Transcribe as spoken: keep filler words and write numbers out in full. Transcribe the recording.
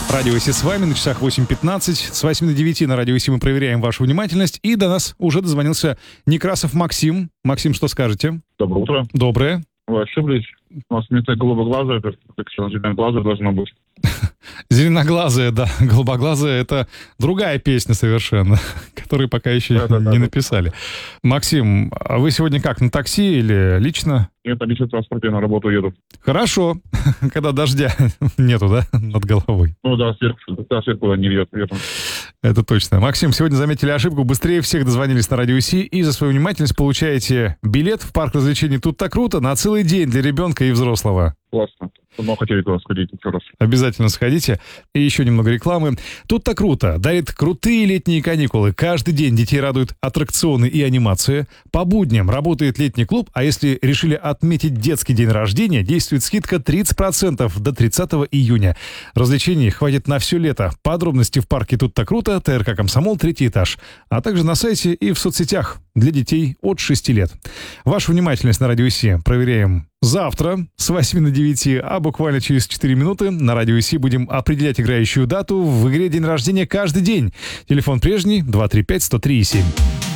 Радио ВОСИ с вами, на часах восемь пятнадцать. С восьми до девяти на Радио ВОСИ мы проверяем вашу внимательность. И до нас уже дозвонился Некрасов Максим. Максим, что скажете? Доброе утро. Доброе. Вы ошиблись. У нас вместо голубоглазая, это как зеленоглазая должно быть. Зеленоглазая, да. Голубоглазая — это другая песня совершенно, которую пока еще Да, да, не да, написали. Максим, а вы сегодня как, на такси или лично? Нет, на личном транспорте на работу еду. Хорошо, когда дождя нету, да, над головой. Ну да, сверху, да, сверху не льет, верно. Это точно. Максим, сегодня заметили ошибку. Быстрее всех дозвонились на Радио ВОСИ и за свою внимательность получаете билет в парк развлечений «Тут-то круто» на целый день для ребенка и взрослого. Классно. Давно хотели туда сходить еще раз. Обязательно сходите. И еще немного рекламы. «Тут-то круто» дарит крутые летние каникулы. Каждый день детей радуют аттракционы и анимация. По будням работает летний клуб, а если решили отметить детский день рождения, действует скидка тридцать процентов до тридцатого июня. Развлечений хватит на все лето. Подробности в парке «Тут-то круто», ТРК «Комсомол», третий этаж. А также на сайте и в соцсетях для детей от шести лет. Вашу внимательность на Радио ВОСИ проверяем завтра с восьми до девяти, а буквально через четыре минуты на Радио ВОСИ будем определять играющую дату в игре «День рождения» каждый день. Телефон прежний два три пять сто три семь.